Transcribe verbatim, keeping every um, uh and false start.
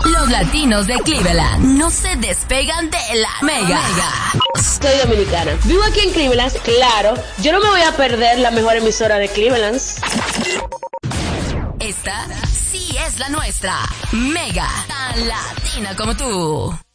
Los latinos de Cleveland no se despegan de la Mega. Soy dominicana. Vivo aquí en Cleveland, claro. Yo no me voy a perder la mejor emisora de Cleveland. Esta sí es la nuestra. Mega, tan latina como tú.